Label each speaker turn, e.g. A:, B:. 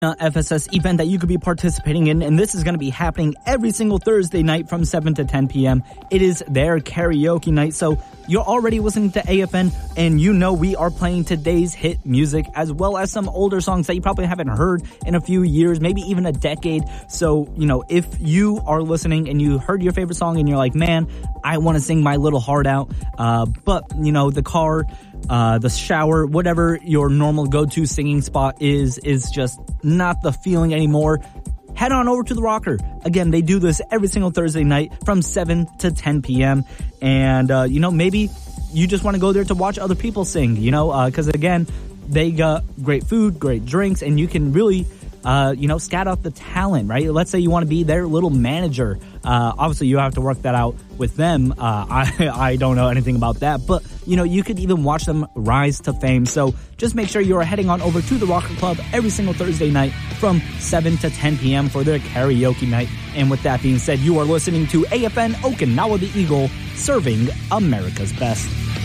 A: FSS event that you could be participating in, and this is going to be happening every single Thursday night from 7 to 10 p.m. It is their karaoke night, so you're already listening to AFN, and you know we are playing today's hit music, as well as some older songs that you probably haven't heard in a few years, maybe even a decade. So, you know, if you are listening and you heard your favorite song and you're like, man, I want to sing my little heart out, but, you know, the car, the shower, whatever your normal go-to singing spot is just not the feeling anymore, head on over to The Rocker. Again, they do this every single Thursday night from 7 to 10 p.m. And, you know, maybe you just want to go there to watch other people sing, you know, because, again, they got great food, great drinks, and you can really, you know, scout out the talent, right? Let's say you want to be their little manager. Obviously, you have to work that out with them. I don't know anything about that, but, you know, you could even watch them rise to fame. So just make sure you're heading on over to The Rocker Club every single Thursday night from 7 to 10 p.m. for their karaoke night. And with that being said, you are listening to AFN Okinawa the Eagle, serving America's best.